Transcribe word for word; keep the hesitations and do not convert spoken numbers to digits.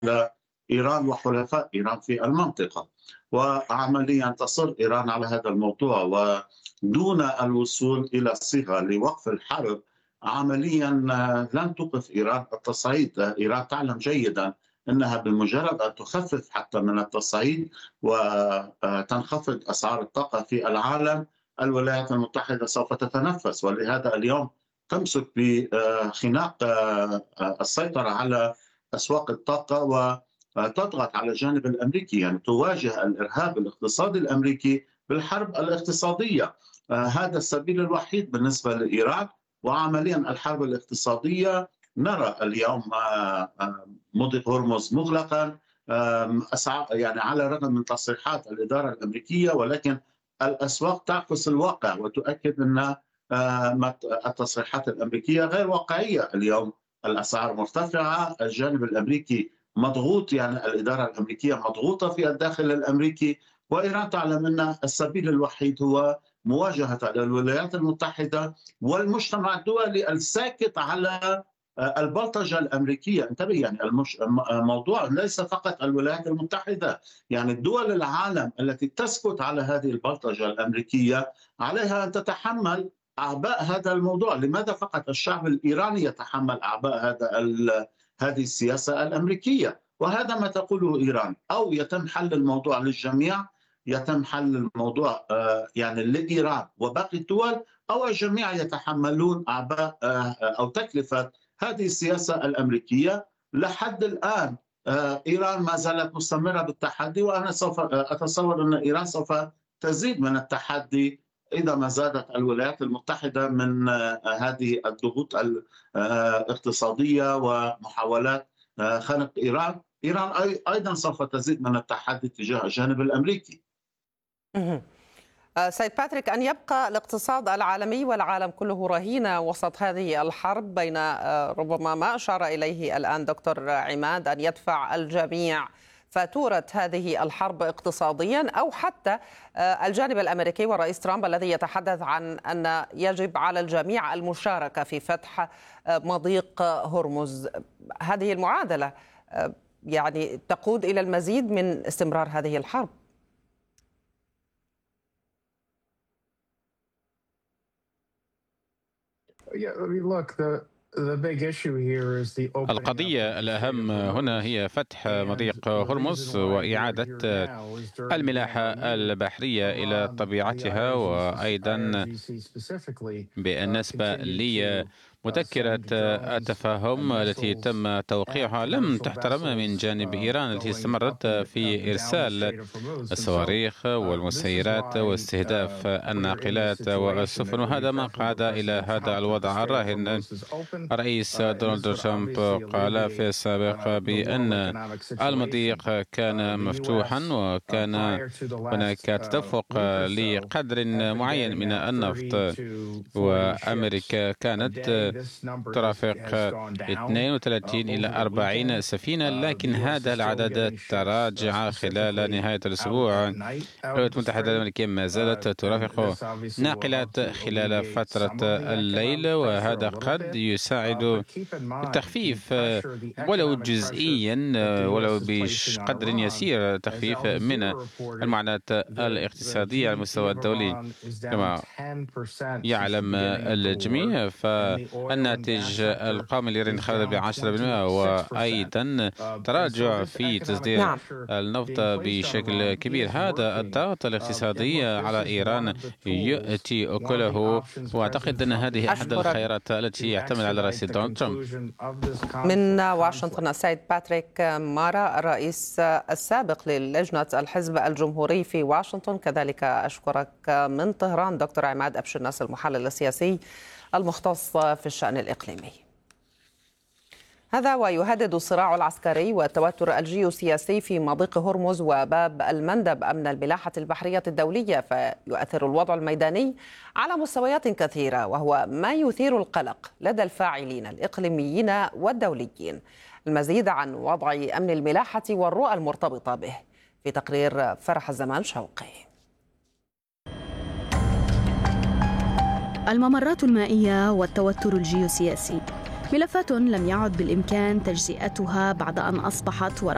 إيران وحلفاء إيران في المنطقة، وعمليا تصر إيران على هذا الموضوع، ودون الوصول إلى صيغة لوقف الحرب عمليا لن توقف إيران التصعيد. إيران تعلم جيدا أنها بمجرد أن تخفف حتى من التصعيد وتنخفض أسعار الطاقة في العالم، الولايات المتحدة سوف تتنفس، ولهذا اليوم تمسك بخناق السيطرة على أسواق الطاقة وتضغط على الجانب الأمريكي، يعني تواجه الإرهاب الاقتصادي الأمريكي بالحرب الاقتصادية. هذا السبيل الوحيد بالنسبة لإيران. وعمليا الحرب الاقتصادية نرى اليوم مضيق هرمز مغلقا، يعني على الرغم من تصريحات الإدارة الأمريكية، ولكن الأسواق تعكس الواقع وتؤكد أن التصريحات الأمريكية غير واقعية. اليوم الأسعار مرتفعة، الجانب الأمريكي مضغوط، يعني الإدارة الأمريكية مضغوطة في الداخل الأمريكي، وإيران تعلم أن السبيل الوحيد هو مواجهة الولايات المتحدة والمجتمع الدولي الساكت على البلطجة الأمريكية. انتبه، يعني المش... الموضوع ليس فقط الولايات المتحدة، يعني دول العالم التي تسكت على هذه البلطجة الأمريكية عليها أن تتحمل أعباء هذا الموضوع. لماذا فقط الشعب الإيراني يتحمل أعباء هذا ال... هذه السياسة الأمريكية؟ وهذا ما تقوله إيران، أو يتم حل الموضوع للجميع، يتم حل الموضوع يعني لإيران وباقي الدول، أو الجميع يتحملون أعباء أو تكلفة هذه السياسة الأمريكية. لحد الآن إيران ما زالت مستمرة بالتحدي، وأنا سوف أتصور أن إيران سوف تزيد من التحدي إذا ما زادت الولايات المتحدة من هذه الضغوط الاقتصادية ومحاولات خنق إيران. إيران أيضا سوف تزيد من التحدي تجاه الجانب الأمريكي. سيد باتريك، أن يبقى الاقتصاد العالمي والعالم كله رهينة وسط هذه الحرب، بين ربما ما أشار إليه الآن دكتور عماد أن يدفع الجميع فاتورة هذه الحرب اقتصاديا، أو حتى الجانب الأمريكي والرئيس ترامب الذي يتحدث عن أن يجب على الجميع المشاركة في فتح مضيق هرمز. هذه المعادلة يعني تقود إلى المزيد من استمرار هذه الحرب. القضية الأهم هنا هي فتح مضيق هرمز وإعادة الملاحة البحرية إلى طبيعتها، وأيضا بالنسبة لي مذكرة التفاهم التي تم توقيعها لم تحترم من جانب إيران، التي استمرت في إرسال الصواريخ والمسيرات واستهداف الناقلات والسفن، وهذا ما قاد إلى هذا الوضع الراهن. الرئيس دونالد ترامب قال في السابق بأن المضيق كان مفتوحا وكان هناك تدفق لقدر معين من النفط، وأمريكا كانت ترافق اثنين وثلاثين إلى أربعين سفينة، لكن هذا العدد تراجع خلال نهاية الأسبوع. الولايات المتحدة الأمريكية ما زالت ترافق ناقلات خلال فترة الليل، وهذا قد يساعد بتخفيف ولو جزئيا ولو بقدر يسير تخفيف من المعاناة الاقتصادية على المستوى الدولي. كما يعلم الجميع فالناتج القومي الإيراني انخفض بعشرة بالمئة، وأيضا تراجع في تصدير النفط بشكل كبير. هذا الضغط الاقتصادي على إيران يأتي أكله، وأعتقد أن هذه أحد الخيارات التي يعتمد على الرئيس دونالد ترامب. من واشنطن السيد باتريك مارا، الرئيس السابق للجنة الحزب الجمهوري في واشنطن. كذلك أشكرك من طهران دكتور عماد أبش الناس، المحلل السياسي المختص في الشأن الإقليمي. هذا ويهدد الصراع العسكري والتوتر الجيوسياسي في مضيق هرمز وباب المندب أمن الملاحة البحرية الدولية، فيؤثر الوضع الميداني على مستويات كثيرة، وهو ما يثير القلق لدى الفاعلين الإقليميين والدوليين. المزيد عن وضع أمن الملاحة والرؤى المرتبطة به في تقرير فرح الزمان شوقي. الممرات المائية والتوتر الجيوسياسي ملفات لم يعد بالإمكان تجزئتها بعد أن أصبحت ورقة